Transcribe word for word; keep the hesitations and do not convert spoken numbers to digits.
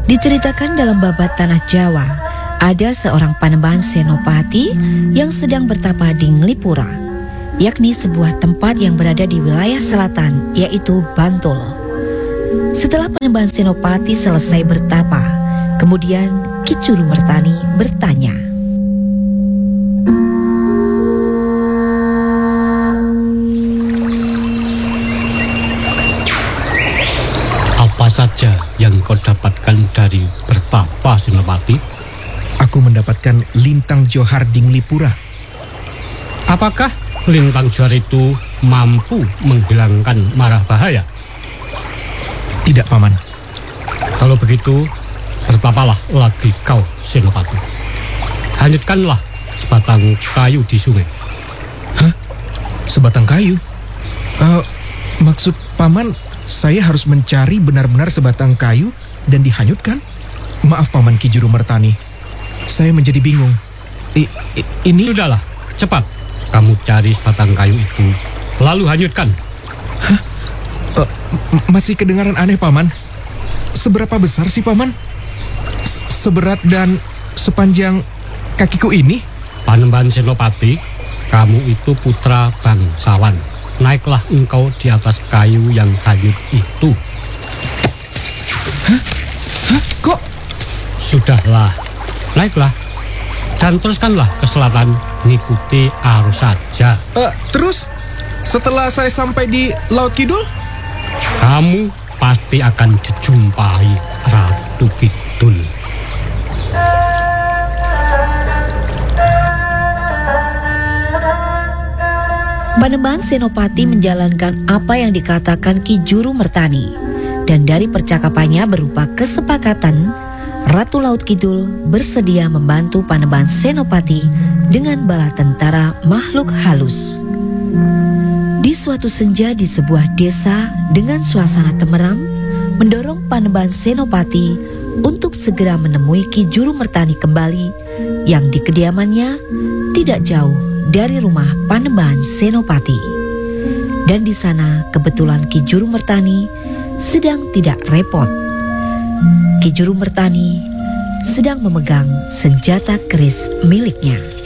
Diceritakan dalam babat Tanah Jawa, ada seorang Panembahan Senopati yang sedang bertapa di Nglipura, yakni sebuah tempat yang berada di wilayah selatan, yaitu Bantul. Setelah Panembahan Senopati selesai bertapa, kemudian Ki Juru Mertani bertanya, "Apa saja yang kau dapatkan dari bertapa, Senopati?" "Aku mendapatkan lintang johar di Nglipura." "Apakah lintang johar itu mampu menghilangkan marah bahaya?" "Tidak, Paman." "Kalau begitu, bertapalah lagi kau, Senopati. Hanyutkanlah sebatang kayu di sungai." "Hah? Sebatang kayu? Uh, maksud Paman, saya harus mencari benar-benar sebatang kayu dan dihanyutkan? Maaf, Paman Ki Juru Mertani. Saya menjadi bingung. I, i, ini..." "Sudahlah, cepat. Kamu cari sebatang kayu itu, lalu hanyutkan." "Hah? Uh, masih kedengaran aneh, Paman. Seberapa besar sih, Paman? S seberat dan sepanjang kakiku ini?" "Panembahan Senopati, kamu itu putra bangsawan. Naiklah engkau di atas kayu yang hanyut itu." "Hah? Hah? Kok?" "Sudahlah, naiklah. Dan teruskanlah ke selatan, ngikuti arus saja." Uh, terus, setelah saya sampai di Laut Kidul?" "Kamu pasti akan dijumpai Ratu Kidul." Panembahan Senopati menjalankan apa yang dikatakan Ki Juru Mertani, dan dari percakapannya berupa kesepakatan, Ratu Laut Kidul bersedia membantu Panembahan Senopati dengan bala tentara makhluk halus. Di suatu senja di sebuah desa dengan suasana temeram, mendorong Panembahan Senopati untuk segera menemui Ki Juru Mertani kembali yang di kediamannya tidak jauh dari rumah Panembahan Senopati. Dan di sana kebetulan Ki Juru Mertani sedang tidak repot. Ki Juru Mertani sedang memegang senjata keris miliknya.